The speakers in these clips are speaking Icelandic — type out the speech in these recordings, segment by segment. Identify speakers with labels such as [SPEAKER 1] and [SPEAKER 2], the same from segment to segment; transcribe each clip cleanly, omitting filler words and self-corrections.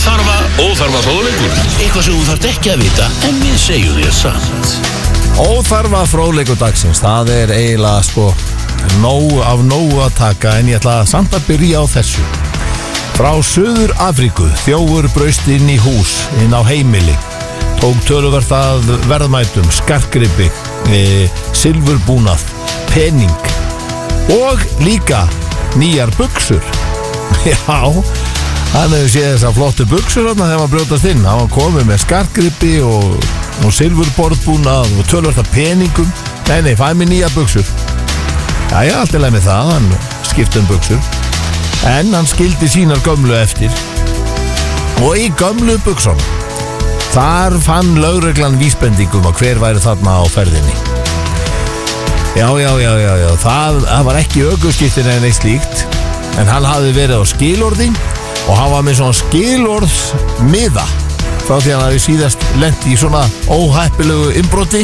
[SPEAKER 1] Óþarfa fróðleikur. Eitthvað sem þú þarft ekki að vita, en við segjum þér samt.
[SPEAKER 2] Óþarfa fróðleikur dagsins. Það eiginlega nóg að taka, en ég ætla samt að byrja á þessu. Frá Suður Afríku, þjófur braust inn í hús, inn á heimili. Tók töluvert að verðmætum, skartgripi, silfurbúnað, pening og líka nýjar buxur. Já, hann hefur séð þessar flottu buxur þarna þegar maður brjótast inn. Hann var komið með skartgripi og silfurborðbúnað og töluvert að peningum. Nei, fæ mér nýjar buxur. Jæja, allt leið með það, hann skipti buxur. En hann skildi sínar gömlu eftir. Og í gömlu buxunum, þar fann lögreglan vísbendingum að hver væri þarna á ferðinni. Já, það var ekki ökuskírteini eða neitt slíkt, en hann hafði verið á skilorði og hann var með svona skilorðsmiða frá því hann hafði síðast lent í svona óheppilegu innbroti.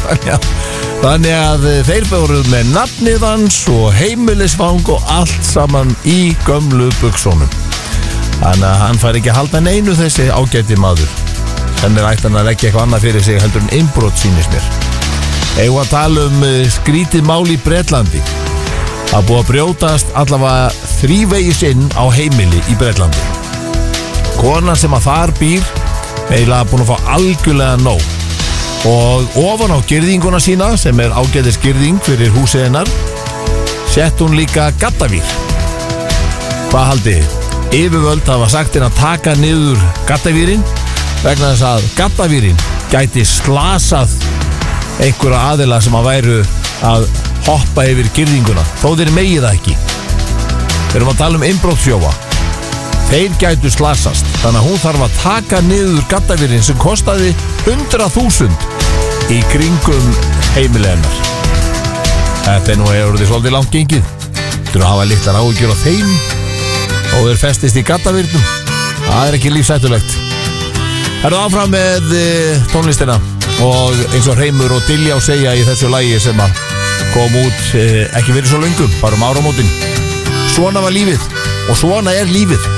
[SPEAKER 2] Þannig að þeir fóru með nafnið hans og heimilisfang og allt saman í gömlu buxunum. Þannig að hann fær ekki að halda neinu þessi ágæti maður. Þannig ætti hann að leggja eitthvað annað fyrir sig heldur en innbrot sýnist mér. Eigum að tala skrítið mál í Bretlandi. Það búið að brjótast allavega 3 vegis inn á heimili í Bretlandi. Konan sem að þar býr eiginlega búin að fá algjörlega nóg. Og ofan á girðinguna sína, sem ágætis girðing fyrir húsið hennar, sett hún líka gaddavír. Hvað haldið þið? Yfirvöld hafa sagt henn að taka niður gaddavírinn vegna þess að gaddavírinn gæti slasað einhverja aðila sem að væru að hoppa yfir girðinguna, þó þeir megið það ekki. Við erum að tala innbrotsþjófa. Þeir gætu slasast, þannig að hún þarf að taka niður gaddavírinn sem kostaði 100.000 í kringum heimili hennar. Þetta nú hefur orðið svolítið langt gengið. Þú að hafa litlar áhyggjur á þeim og þeir festist í gaddavírnum. Það ekki lífsættulegt. Herðu áfram með tónlistina og eins og Hreimur og Diljá segja í þessu lagi sem að kom út ekki verið svo löngum, bara áramótin. Svona var lífið og svona lífið.